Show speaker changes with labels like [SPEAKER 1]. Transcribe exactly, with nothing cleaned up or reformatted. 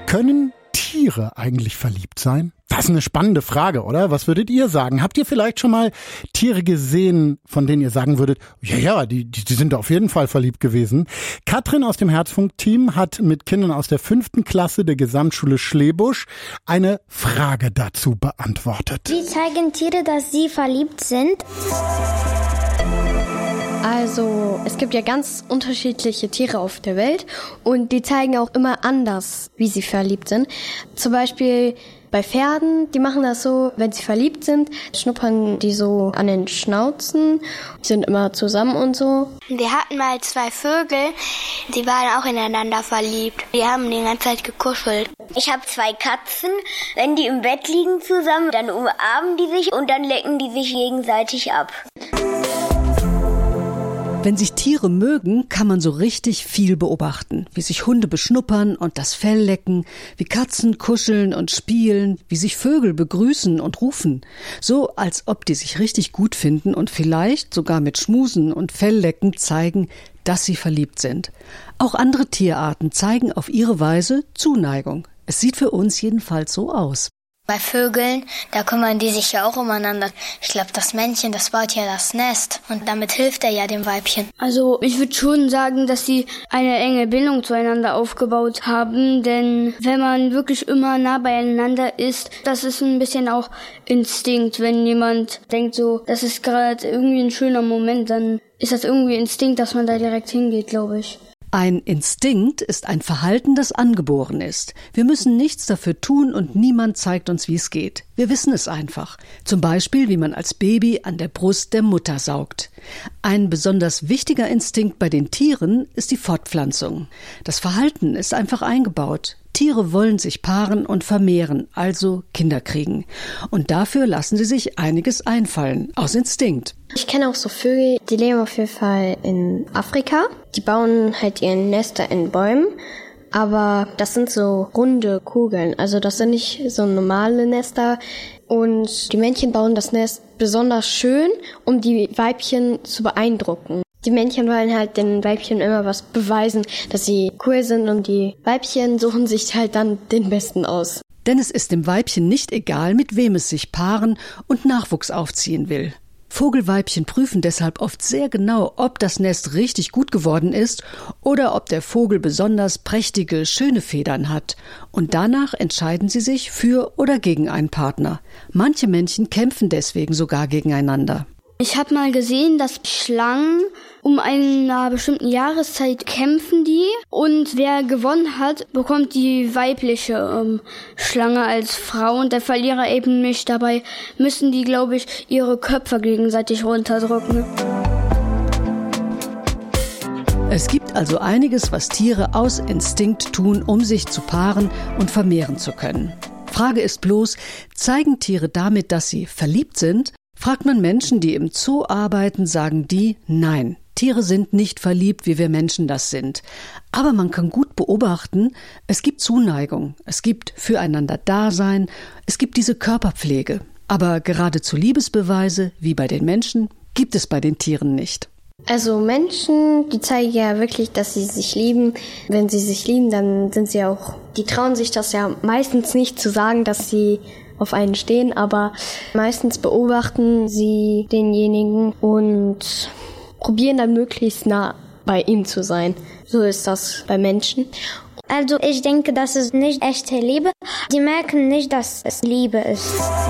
[SPEAKER 1] Können Tiere eigentlich verliebt sein? Das ist eine spannende Frage, oder? Was würdet ihr sagen? Habt ihr vielleicht schon mal Tiere gesehen, von denen ihr sagen würdet, ja, ja, die, die, die sind auf jeden Fall verliebt gewesen? Katrin aus dem Herzfunk-Team hat mit Kindern aus der fünften Klasse der Gesamtschule Schlebusch eine Frage dazu beantwortet.
[SPEAKER 2] Wie zeigen Tiere, dass sie verliebt sind?
[SPEAKER 3] Also, es gibt ja ganz unterschiedliche Tiere auf der Welt und die zeigen auch immer anders, wie sie verliebt sind. Zum Beispiel bei Pferden, die machen das so, wenn sie verliebt sind, schnuppern die so an den Schnauzen, die sind immer zusammen und so.
[SPEAKER 2] Wir hatten mal zwei Vögel, die waren auch ineinander verliebt. Die haben die ganze Zeit gekuschelt. Ich habe zwei Katzen, wenn die im Bett liegen zusammen, dann umarmen die sich und dann lecken die sich gegenseitig ab.
[SPEAKER 4] Wenn sich Tiere mögen, kann man so richtig viel beobachten. Wie sich Hunde beschnuppern und das Fell lecken, wie Katzen kuscheln und spielen, wie sich Vögel begrüßen und rufen. So, als ob die sich richtig gut finden und vielleicht sogar mit Schmusen und Felllecken zeigen, dass sie verliebt sind. Auch andere Tierarten zeigen auf ihre Weise Zuneigung. Es sieht für uns jedenfalls so aus.
[SPEAKER 2] Bei Vögeln, da kümmern die sich ja auch umeinander. Ich glaube, das Männchen, das baut ja das Nest und damit hilft er ja dem Weibchen.
[SPEAKER 5] Also ich würde schon sagen, dass sie eine enge Bindung zueinander aufgebaut haben, denn wenn man wirklich immer nah beieinander ist, das ist ein bisschen auch Instinkt. Wenn jemand denkt so, das ist gerade irgendwie ein schöner Moment, dann ist das irgendwie Instinkt, dass man da direkt hingeht, glaube ich.
[SPEAKER 4] Ein Instinkt ist ein Verhalten, das angeboren ist. Wir müssen nichts dafür tun und niemand zeigt uns, wie es geht. Wir wissen es einfach. Zum Beispiel, wie man als Baby an der Brust der Mutter saugt. Ein besonders wichtiger Instinkt bei den Tieren ist die Fortpflanzung. Das Verhalten ist einfach eingebaut. Tiere wollen sich paaren und vermehren, also Kinder kriegen. Und dafür lassen sie sich einiges einfallen, aus Instinkt.
[SPEAKER 3] Ich kenne auch so Vögel, die leben auf jeden Fall in Afrika. Die bauen halt ihre Nester in Bäumen, aber das sind so runde Kugeln. Also das sind nicht so normale Nester. Und die Männchen bauen das Nest besonders schön, um die Weibchen zu beeindrucken. Die Männchen wollen halt den Weibchen immer was beweisen, dass sie cool sind, und die Weibchen suchen sich halt dann den Besten aus.
[SPEAKER 4] Denn es ist dem Weibchen nicht egal, mit wem es sich paaren und Nachwuchs aufziehen will. Vogelweibchen prüfen deshalb oft sehr genau, ob das Nest richtig gut geworden ist oder ob der Vogel besonders prächtige, schöne Federn hat. Und danach entscheiden sie sich für oder gegen einen Partner. Manche Männchen kämpfen deswegen sogar gegeneinander.
[SPEAKER 5] Ich habe mal gesehen, dass Schlangen um eine bestimmte Jahreszeit kämpfen die, und wer gewonnen hat, bekommt die weibliche ähm, Schlange als Frau und der Verlierer eben nicht. Dabei müssen die, glaube ich, ihre Köpfe gegenseitig runterdrücken.
[SPEAKER 4] Es gibt also einiges, was Tiere aus Instinkt tun, um sich zu paaren und vermehren zu können. Frage ist bloß, zeigen Tiere damit, dass sie verliebt sind? Fragt man Menschen, die im Zoo arbeiten, sagen die, nein, Tiere sind nicht verliebt, wie wir Menschen das sind. Aber man kann gut beobachten, es gibt Zuneigung, es gibt Füreinander-Dasein, es gibt diese Körperpflege. Aber geradezu Liebesbeweise, wie bei den Menschen, gibt es bei den Tieren nicht.
[SPEAKER 3] Also Menschen, die zeigen ja wirklich, dass sie sich lieben. Wenn sie sich lieben, dann sind sie auch, die trauen sich das ja meistens nicht zu sagen, dass sie auf einen stehen, aber meistens beobachten sie denjenigen und probieren dann möglichst nah bei ihm zu sein. So ist das bei Menschen.
[SPEAKER 2] Also ich denke, das ist nicht echte Liebe. Die merken nicht, dass es Liebe ist.